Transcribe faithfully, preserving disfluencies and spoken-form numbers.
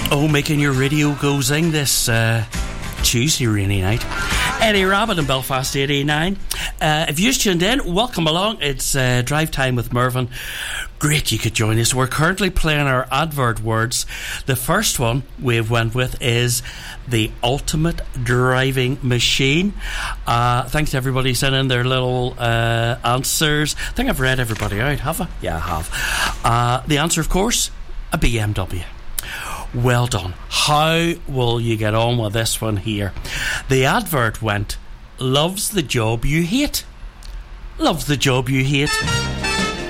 Oh, making your radio go zing this uh, Tuesday rainy night. Eddie Rabbit in Belfast eighty-nine. Uh, if you've just tuned in, welcome along. It's uh, Drive Time with Mervyn. Great you could join us. We're currently playing our advert words. The first one we've went with is the ultimate driving machine. Uh, thanks to everybody sending their little uh, answers. I think I've read everybody out, have I? Yeah, I have. Uh, the answer, of course, a B M W. Well done. How will you get on with this one here? The advert went, loves the job you hate. Loves the job you hate.